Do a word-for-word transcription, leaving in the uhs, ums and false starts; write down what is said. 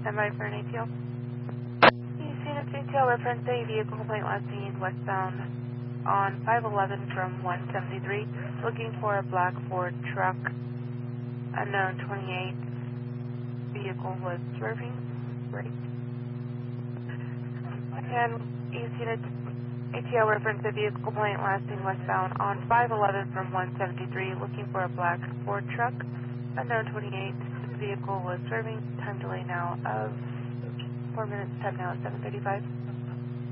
Stand by for an A T L. East Unit A T L reference a vehicle complaint last seen westbound on five eleven from one seventy-three, looking for a black Ford truck. Unknown twenty-eight. Vehicle was swerving. Right. And East Unit A T L reference a vehicle complaint last seen westbound on five eleven from one seventy-three, looking for a black Ford truck. Unknown twenty-eight. Vehicle was swerving. Time delay now of four minutes. Time now is seven thirty-five.